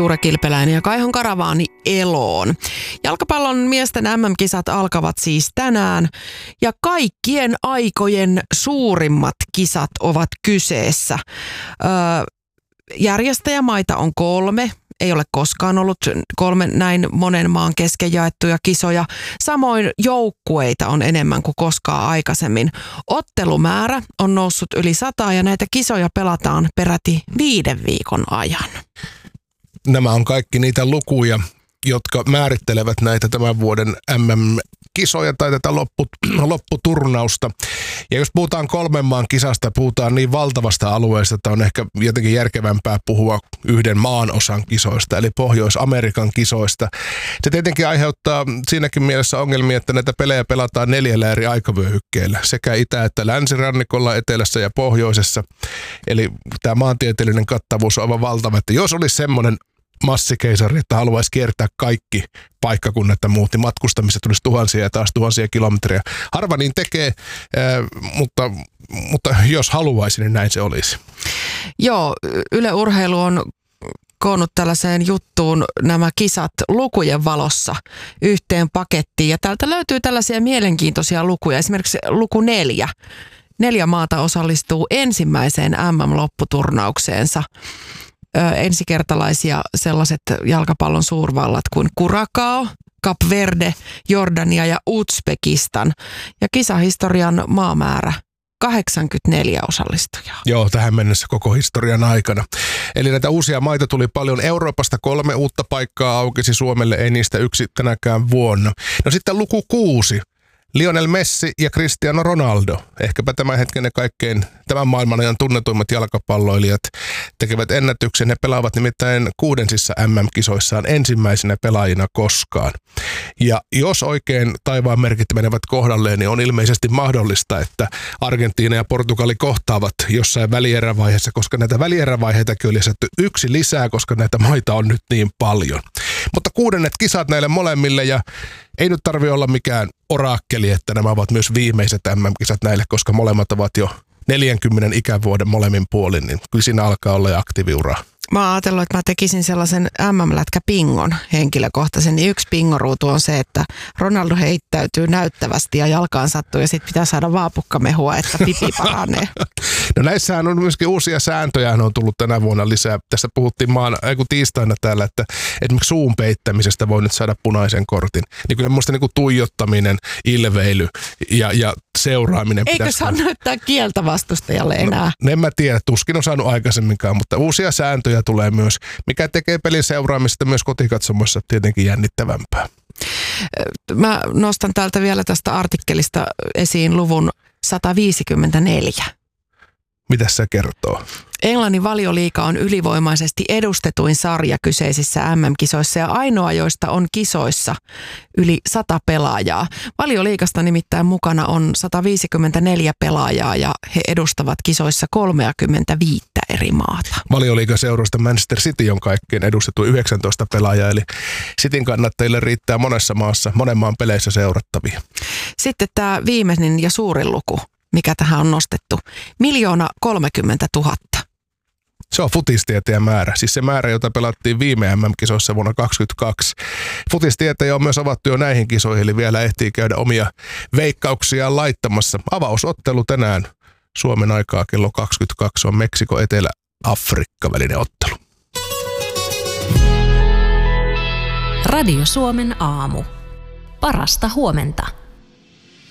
Ture Kilpeläinen ja Kaihon Karavaani eloon. Jalkapallon miesten MM-kisat alkavat siis tänään ja kaikkien aikojen suurimmat kisat ovat kyseessä. Järjestäjämaita on 3. Ei ole koskaan ollut 3 näin monen maan kesken jaettuja kisoja. Samoin joukkueita on enemmän kuin koskaan aikaisemmin. Ottelumäärä on noussut yli 100 ja näitä kisoja pelataan peräti 5 viikon ajan. Nämä on kaikki niitä lukuja, jotka määrittelevät näitä tämän vuoden MM-kisoja tai tätä lopputurnausta. Ja jos puhutaan 3 maan kisasta, puhutaan niin valtavasta alueesta, että on ehkä jotenkin järkevämpää puhua yhden maan osan kisoista, eli Pohjois-Amerikan kisoista. Se tietenkin aiheuttaa siinäkin mielessä ongelmia, että näitä pelejä pelataan 4 eri aikavyöhykkeillä, sekä itä- että länsirannikolla, etelässä ja pohjoisessa. Eli tämä maantieteellinen kattavuus on aivan valtava, että jos olisi semmoinen massikeisari, että haluaisi kiertää kaikki paikkakunnat ja muut, niin matkustamiset tulisi tuhansia ja taas tuhansia kilometrejä. Harva niin tekee, mutta jos haluaisi, niin näin se olisi. Joo, Yle Urheilu on koonnut tällaiseen juttuun nämä kisat lukujen valossa yhteen pakettiin. Ja täältä löytyy tällaisia mielenkiintoisia lukuja. Esimerkiksi luku 4. 4 maata osallistuu ensimmäiseen MM-lopputurnaukseensa. Ensikertalaisia sellaiset jalkapallon suurvallat kuin Curaçao, Cap Verde, Jordania ja Uzbekistan. Ja kisahistorian maamäärä 84 osallistujaa. Joo, tähän mennessä koko historian aikana. Eli näitä uusia maita tuli paljon. Euroopasta 3 uutta paikkaa aukesi Suomelle, ei niistä yksi tänäkään vuonna. No sitten luku 6. Lionel Messi ja Cristiano Ronaldo, ehkäpä tämän hetken ne kaikkein tämän maailman ajan tunnetuimmat jalkapalloilijat, tekevät ennätyksen. He pelaavat nimittäin 6 MM-kisoissaan ensimmäisenä pelaajina koskaan. Ja jos oikein taivaan merkit menevät kohdalleen, niin on ilmeisesti mahdollista, että Argentiina ja Portugali kohtaavat jossain välierävaiheessa, koska näitä välierävaiheitakin oli lisätty 1 lisää, koska näitä maita on nyt niin paljon. Mutta 6. kisat näille molemmille ja ei nyt tarvitse olla mikään oraakkeli, että nämä ovat myös viimeiset MM-kisat näille, koska molemmat ovat jo 40 ikävuoden molemmin puolin, niin kyllä siinä alkaa olla jo aktiiviuraa. Mä oon ajatellut, että mä tekisin sellaisen MM-lätkäpingon henkilökohtaisen, niin yksi pingoruutu on se, että Ronaldo heittäytyy näyttävästi ja jalkaan sattuu ja sitten pitää saada vaapukkamehua, että pipi paranee. No näissähän on myöskin uusia sääntöjä, on tullut tänä vuonna lisää. Tässä puhuttiin tiistaina täällä, että esimerkiksi suun peittämisestä voi nyt saada punaisen kortin. Niin kyllä minusta niin niin ilveily ja seuraaminen pitäisi. Eikö saa näyttää kieltä vastustajalle enää? No, en mä tiedä, tuskin on saanut aikaisemminkaan, mutta uusia sääntöjä tulee myös, mikä tekee pelin seuraamista myös kotikatsomossa tietenkin jännittävämpää. Mä nostan täältä vielä tästä artikkelista esiin luvun 154. Mitä se kertoo? Englannin Valioliiga on ylivoimaisesti edustetuin sarja kyseisissä MM-kisoissa ja ainoa, joista on kisoissa yli 100 pelaajaa. Valioliigasta nimittäin mukana on 154 pelaajaa ja he edustavat kisoissa 35 eri maata. Valioliigaseurasta Manchester City on kaikkein edustettu 19 pelaajaa, eli Cityn kannattajille riittää monessa maassa, monen maan peleissä seurattavia. Sitten tämä viimeinen ja suurin luku, mikä tähän on nostettu, 1 030 000. Se on futistietäjän määrä, siis se määrä, jota pelattiin viime MM-kisoissa vuonna 2022. Futistietäjä on myös avattu jo näihin kisoihin, eli vielä ehtii käydä omia veikkauksiaan laittamassa. Avausottelu tänään Suomen aikaa kello 22 on Meksiko-Etelä-Afrikka välinen ottelu. Radio Suomen aamu. Parasta huomenta.